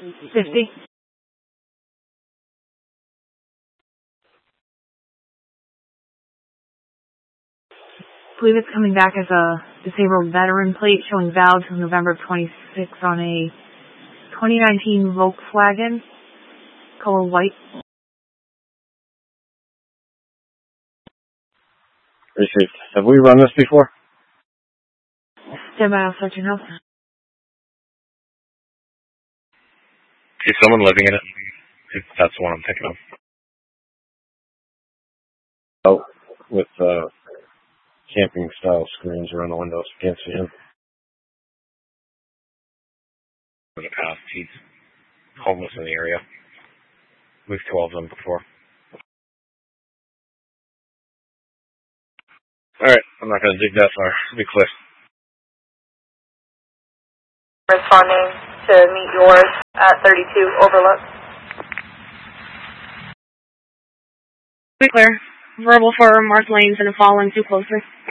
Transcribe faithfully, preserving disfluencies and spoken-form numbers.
fifty. I believe it's coming back as a disabled veteran plate showing valid from November twenty-sixth on a twenty nineteen Volkswagen, color white. Received. Have we run this before? Stand by, I'll start your notes. Is someone living in it? If that's the one I'm thinking of. Oh, with uh, camping style screens around the windows. Can't see him. In the past, he's homeless in the area. We've twelve them before. Alright, I'm not going to dig that far. It'll be clear. Responding to meet yours at thirty-two Overlook. Be clear. Verbal for marked lanes and following too closely.